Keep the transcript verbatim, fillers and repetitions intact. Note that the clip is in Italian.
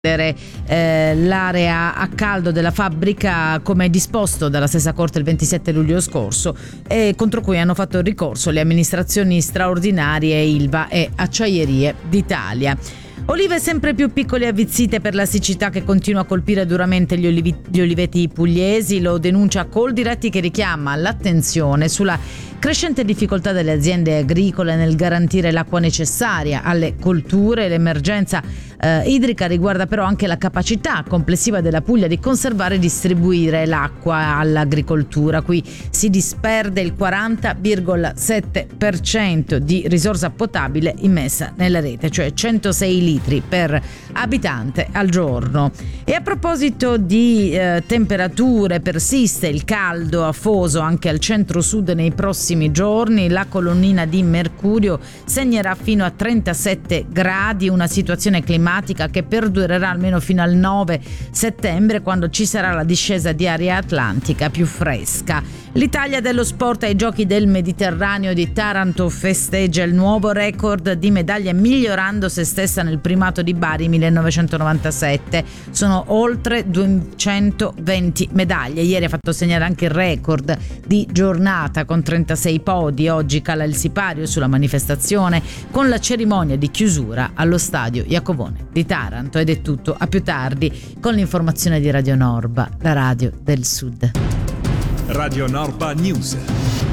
Eh, l'area a caldo della fabbrica come disposto dalla stessa Corte il ventisette luglio scorso e contro cui hanno fatto ricorso le amministrazioni straordinarie Ilva e Acciaierie d'Italia. Olive sempre più piccole e avvizzite per la siccità che continua a colpire duramente gli, olivi, gli oliveti pugliesi, lo denuncia Coldiretti, che richiama l'attenzione sulla crescente difficoltà delle aziende agricole nel garantire l'acqua necessaria alle colture. L'emergenza eh, idrica riguarda però anche la capacità complessiva della Puglia di conservare e distribuire l'acqua all'agricoltura. Qui si disperde il quaranta virgola sette per cento di risorsa potabile immessa nella rete, cioè centosei litri per abitante al giorno. E a proposito di eh, temperature, persiste il caldo afoso anche al centro-sud nei prossimi giorni. La colonnina di mercurio segnerà fino a trentasette gradi, una situazione climatica che perdurerà almeno fino al nove settembre, quando ci sarà la discesa di aria atlantica più fresca. L'Italia dello sport ai Giochi del Mediterraneo di Taranto festeggia il nuovo record di medaglie, migliorando se stessa nel primato di Bari millenovecentonovantasette. Sono oltre duecentoventi medaglie. Ieri ha fatto segnare anche il record di giornata con trentasei podi. Oggi cala il sipario sulla manifestazione con la cerimonia di chiusura allo stadio Iacovone di Taranto. Ed è tutto, a più tardi con l'informazione di Radio Norba, la radio del Sud. Radio Norba News.